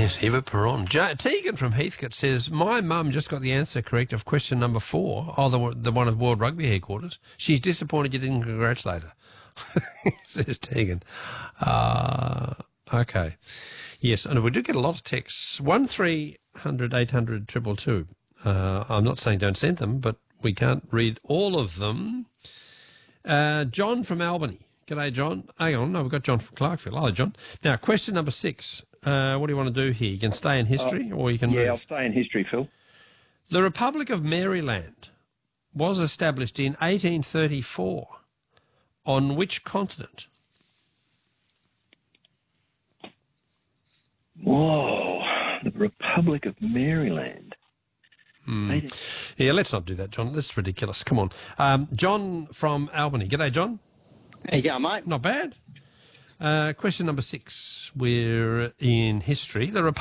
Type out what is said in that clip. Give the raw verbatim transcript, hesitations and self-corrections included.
Yes, Eva Peron. Ja- Tegan from Heathcote says, my mum just got the answer correct of question number four, oh, the, one- the one of World Rugby headquarters. She's disappointed you didn't congratulate her, says Tegan. Uh, okay. Yes, and we do get a lot of texts. one three hundred eight hundred two two two. Uh, I'm not saying don't send them, but we can't read all of them. Uh, John from Albany. G'day, John. Hang on, no, we've got John from Clarkville. Hello, John. Now, question number six. Uh, what do you want to do here? You can stay in history uh, or you can yeah, move. I'll stay in history, Phil. The Republic of Maryland was established in eighteen thirty-four. On which continent? Whoa, the Republic of Maryland. Mm. Yeah, let's not do that, John. This is ridiculous. Come on. Um, John from Albany. G'day, John. How you going, mate? Not bad. Uh, question number six. We're in history. The Republic